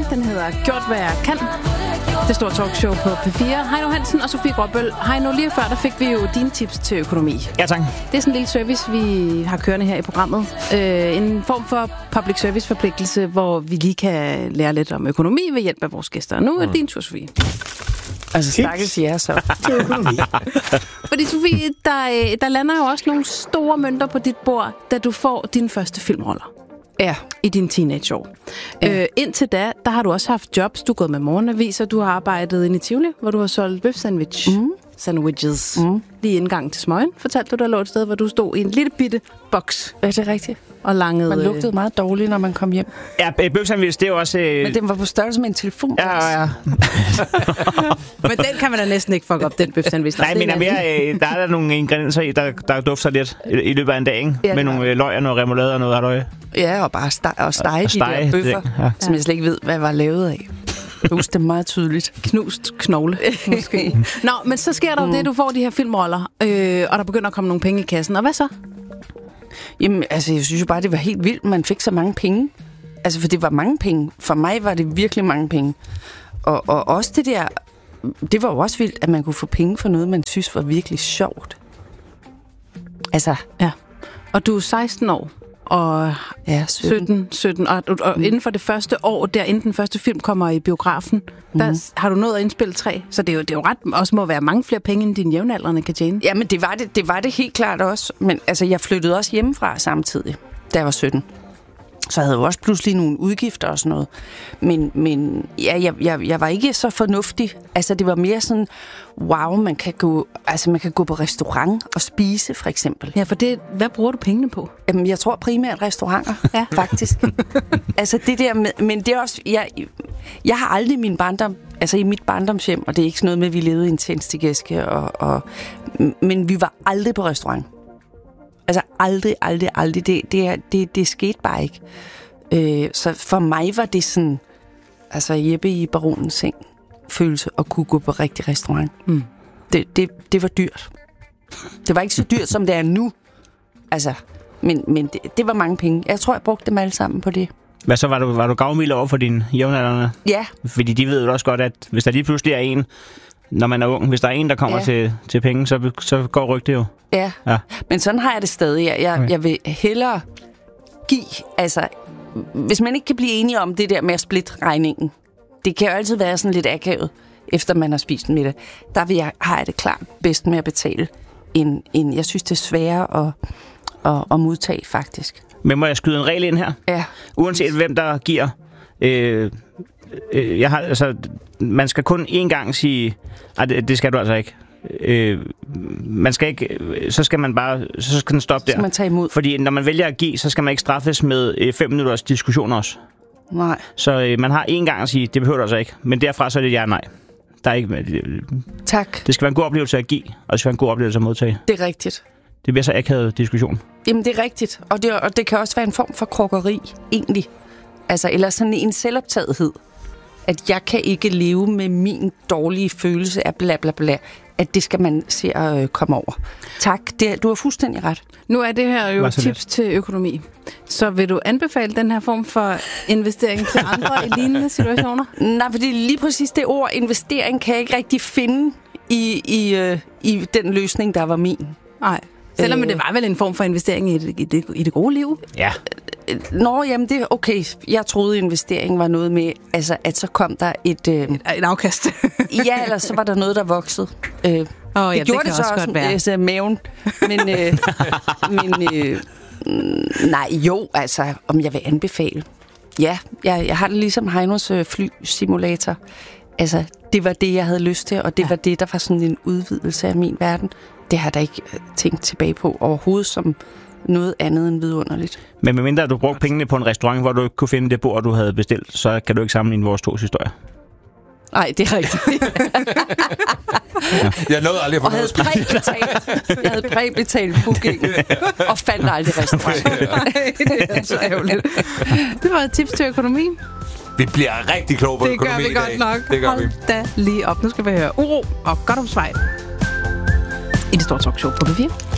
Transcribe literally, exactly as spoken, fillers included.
Den hedder Gjort, hvad jeg kan. Det store talkshow på P fire. Heino Hansen og Sofie Gråbøl. Heino, lige før der fik vi jo dine tips til økonomi. Ja, tak. Det er sådan en lille service, vi har kørende her i programmet. Øh, en form for public service forpligtelse, hvor vi lige kan lære lidt om økonomi ved hjælp af vores gæster. Og nu er det din tur, Sofie. Altså stakkels jer så. Til økonomi. Fordi Sofie, der, der lander jo også nogle store mønter på dit bord, da du får dine første filmroller. Ja. I dine teenageår. Ja. Øh, indtil da, der har du også haft jobs. Du er gået med morgenaviser. Du har arbejdet inde i Tivoli, hvor du har solgt bøf-sandwich. Mm. Sandwiches. Mm. Lige indgang til Smøgen, fortalte du, der lå et sted, hvor du stod i en lille bitte boks. Er det rigtigt? Og langede... Man lugtede meget dårligt, når man kom hjem. Ja, bøf-sandwich, det er jo også... Øh... Men den var på størrelse med en telefon. Ja, ja, ja. Men den kan man da næsten ikke fuck op, den bøf-sandwich. Nej, men er mere, øh, der er der nogle ingredienser i, der, der dufter lidt i, i løbet af en dag, ikke? Ja, med nogle øh, løg og noget remoulade og noget halløj. Ja, og bare stege, og stege, og stege de der bøffer, ja. Som jeg slet ikke ved, hvad var lavet af. Jeg husker det meget tydeligt. Knust knogle, måske. Nå, men så sker der jo mm. det, du får de her filmroller, øh, og der begynder at komme nogle penge i kassen. Og hvad så? Jamen, altså, jeg synes jo bare, det var helt vildt. Man fik så mange penge. Altså, for det var mange penge. For mig var det virkelig mange penge. Og, og også det der... Det var jo også vildt, at man kunne få penge for noget, man synes var virkelig sjovt. Altså... Ja. Og du er seksten år. Og ja, sytten, sytten og, og mm. inden for det første år, der inden den første film kommer i biografen, mm. der har du nået at indspille tre. Så det er jo, det er jo ret, også må være mange flere penge, end dine jævnaldrende kan tjene. Ja, men det var det, det var det helt klart også. Men altså, jeg flyttede også hjemmefra samtidig, da jeg var sytten. Så jeg havde jo også pludselig nogle udgifter og sådan noget. Men, men ja, jeg, jeg, jeg var ikke så fornuftig. Altså, det var mere sådan, wow, man kan gå, altså, man kan gå på restaurant og spise, for eksempel. Ja, for det, hvad bruger du pengene på? Jamen, jeg tror primært restauranter, ja. Faktisk. Altså, det der med, men det er også, jeg, jeg har aldrig i min barndom, altså i mit barndomshjem, og det er ikke sådan noget med, at vi levede i en tændstikæske, og, og, men vi var aldrig på restaurant. Altså aldrig, aldrig, aldrig. Det, det, det, det skete bare ikke. Øh, så for mig var det sådan, altså Jeppe i baronens seng følelse at kunne gå på rigtig restaurant. Mm. Det, det, det var dyrt. Det var ikke så dyrt, som det er nu. Altså, men, men det, det var mange penge. Jeg tror, jeg brugte dem alle sammen på det. Hvad så? Var du, var du gavmild over for dine jævnaldrende? Ja. Fordi de ved jo også godt, at hvis der lige pludselig er en, når man er ung, hvis der er en, der kommer ja. til, til penge, så, så går rygtet jo. Ja. ja, men sådan har jeg det stadig. Jeg, jeg, okay. jeg vil hellere give, altså, hvis man ikke kan blive enige om det der med at splitte regningen, det kan jo altid være sådan lidt akavet, efter man har spist en middag, der vil jeg, har jeg det klart bedst med at betale, end, end jeg synes, det er sværere at, at, at modtage, faktisk. Men må jeg skyde en regel ind her? Ja. Uanset hvem der giver... Øh, øh, jeg har, altså, man skal kun én gang sige, nej, det, det skal du altså ikke. Øh, man skal ikke, så skal man bare, så skal den stoppe der. Så man tage imod. Fordi når man vælger at give, så skal man ikke straffes med øh, fem minutters diskussion også. Nej. Så øh, man har én gang at sige, det behøver du altså ikke. Men derfra så er det ja nej. Der er ikke, øh, tak. Det skal være en god oplevelse at give, og det skal være en god oplevelse at modtage. Det er rigtigt. Det bliver så akavet diskussion. Jamen det er rigtigt, og det, og det kan også være en form for krokkeri, egentlig. Altså, eller sådan en selvoptagethed. At jeg kan ikke leve med min dårlige følelse af bla bla bla. At det skal man se at øh, komme over. Tak, det, du har fuldstændig ret. Nu er det her jo tips lidt til økonomi. Så vil du anbefale den her form for investering til andre i lignende situationer? Nej, fordi lige præcis det ord investering kan jeg ikke rigtig finde i, i, øh, i den løsning, der var min. Nej. Selvom øh, det var vel en form for investering i det, i det, i det gode liv? Ja. Nå, jamen det er okay. Jeg troede, investering var noget med, altså, at så kom der et... Øh, et, et afkast. Ja, eller så var der noget, der voksede. Øh, oh, ja, det, det gjorde det så også, også godt være. Altså, maven. Men, øh, men øh, nej, jo, altså, om jeg vil anbefale. Ja, jeg, jeg har det ligesom Heinos øh, flysimulator. Altså, det var det, jeg havde lyst til, og det ja. var det, der var sådan en udvidelse af min verden. Det har jeg da ikke tænkt tilbage på overhovedet som noget andet end vidunderligt. Men medmindre du brugte pengene på en restaurant, hvor du ikke kunne finde det bord, du havde bestilt, så kan du ikke sammenligne vores tos historier. Nej, det er rigtigt. ja. Jeg nåede aldrig at få noget at spise. Jeg havde præbetalt bookingen og fandt aldrig restaurant. Det er så ærgerligt. Det var et tips til økonomi. Vi bliver rigtig kloge på det økonomi i dag. Det gør vi godt nok. Det gør Hold vi. da lige op. Nu skal vi høre Uro og Godt om Svej i det store talkshow på P fire.